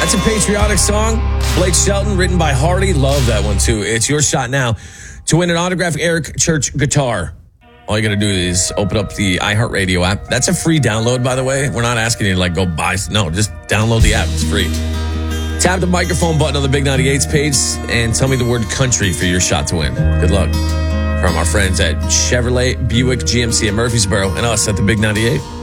That's a patriotic song. Blake Shelton, written by Hardy. Love that one, too. It's your shot now to win an autographed Eric Church guitar. All you got to do is open up the iHeartRadio app. That's a free download, by the way. We're not asking you to, go buy. No, just download the app. It's free. Tap the microphone button on the Big 98's page and tell me the word country for your shot to win. Good luck. From our friends at Chevrolet, Buick, GMC, and Murfreesboro, and us at the Big 98.